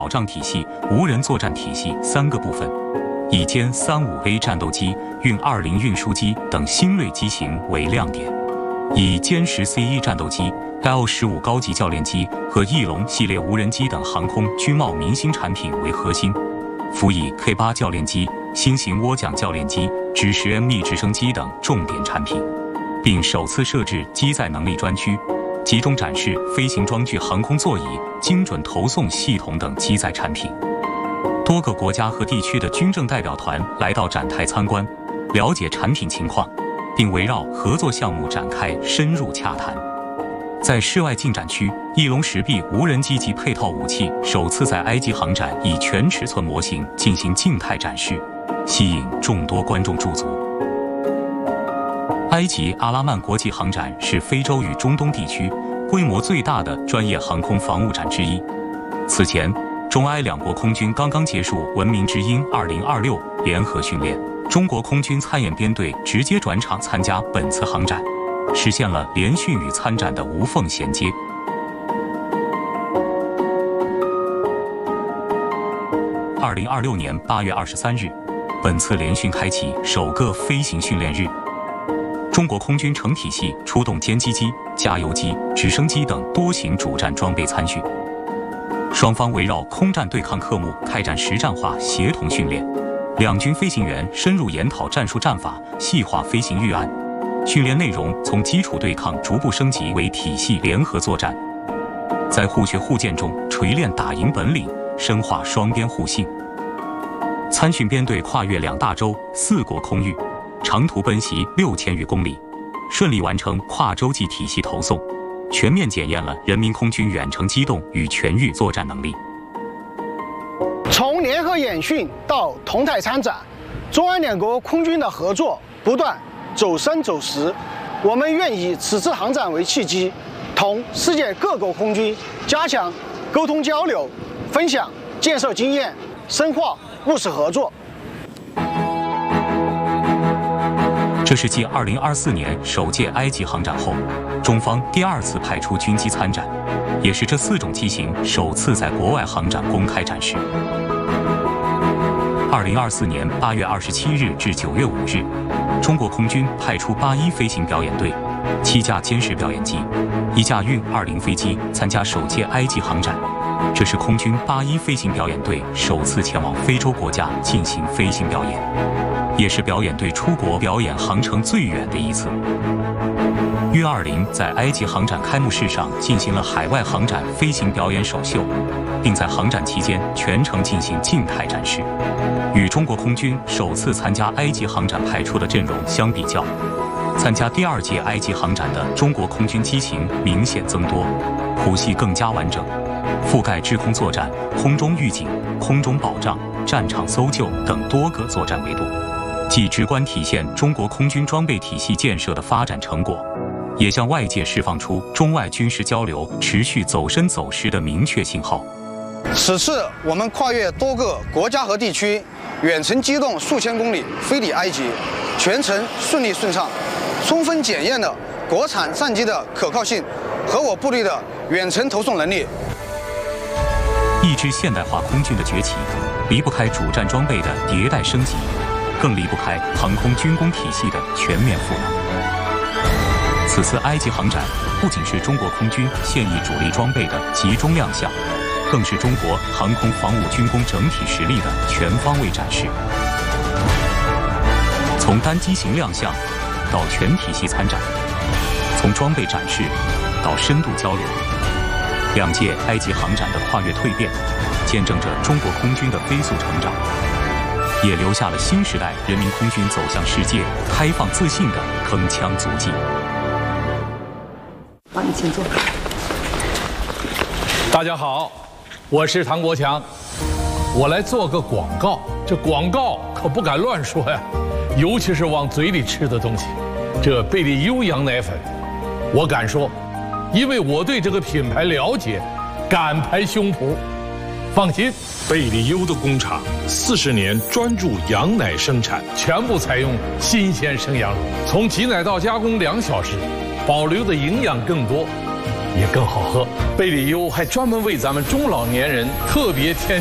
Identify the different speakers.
Speaker 1: 保障体系、无人作战体系3个部分，以歼35A 战斗机、运20运输机等新锐机型为亮点，以歼10C1 战斗机、L15高级教练机和翼龙系列无人机等航空军贸明星产品为核心，辅以 K8 教练机、新型涡桨教练机、直10M 密直升机等重点产品，并首次设置机载能力专区，集中展示飞行装具、航空座椅、精准投送系统等机载产品。多个国家和地区的军政代表团来到展台参观，了解产品情况，并围绕合作项目展开深入洽谈。在室外进展区，翼龙10B 无人机及配套武器首次在埃及航展以全尺寸模型进行静态展示，吸引众多观众驻足。埃及阿拉曼国际航展是非洲与中东地区规模最大的专业航空防务展之一。此前，中埃两国空军刚刚结束文明之鹰2026联合训练，中国空军参演编队直接转场参加本次航展，实现了联训与参展的无缝衔接。2026年8月23日，本次联训开启首个飞行训练日。中国空军成体系出动歼击机、加油机、直升机等多型主战装备参训，双方围绕空战对抗科目开展实战化协同训练，两军飞行员深入研讨战术战法，细化飞行预案。训练内容从基础对抗逐步升级为体系联合作战，在互学互鉴中锤炼打赢本领，深化双边互信。参训编队跨越2大洲、4国空域，长途奔袭6000余公里，顺利完成跨洲际体系投送，全面检验了人民空军远程机动与全域作战能力。
Speaker 2: 从联合演训到同台参展，中埃两国空军的合作不断走深走实。我们愿以此次航展为契机，同世界各国空军加强沟通交流，分享建设经验，深化务实合作。
Speaker 1: 这是继2024年首届埃及航展后，中方第2次派出军机参展，也是这4种机型首次在国外航展公开展示。2024年8月27日至9月5日，中国空军派出81飞行表演队、7架歼10表演机、1架运20飞机参加首届埃及航展。这是空军81飞行表演队首次前往非洲国家进行飞行表演，也是表演队出国表演航程最远的一次。运20在埃及航展开幕式上进行了海外航展飞行表演首秀，并在航展期间全程进行静态展示。与中国空军首次参加埃及航展派出的阵容相比较，参加第2届埃及航展的中国空军机型明显增多，谱系更加完整，覆盖制空作战、空中预警、空中保障、战场搜救等多个作战维度，既直观体现中国空军装备体系建设的发展成果，也向外界释放出中外军事交流持续走深走实的明确信号。
Speaker 3: 此次我们跨越多个国家和地区，远程机动数千公里飞抵埃及，全程顺利顺畅，充分检验了国产战机的可靠性和我部队的远程投送能力。
Speaker 1: 一支现代化空军的崛起，离不开主战装备的迭代升级，更离不开航空军工体系的全面赋能。此次埃及航展不仅是中国空军现役主力装备的集中亮相，更是中国航空防务军工整体实力的全方位展示。从单机型亮相到全体系参展，从装备展示到深度交流，2届埃及航展的跨越蜕变，见证着中国空军的飞速成长，也留下了新时代人民空军走向世界开放自信的铿锵足迹。
Speaker 4: 好，你请坐。
Speaker 5: 大家好，我是唐国强，我来做个广告。这广告可不敢乱说呀，尤其是往嘴里吃的东西。这贝利优羊奶粉，我敢说，因为我对这个品牌了解，敢拍胸脯。放心，
Speaker 6: 贝利优的工厂40年专注羊奶生产，
Speaker 5: 全部采用新鲜生羊乳，从挤奶到加工2小时，保留的营养更多。 也更好喝。贝里优还专门为咱们中老年人特别添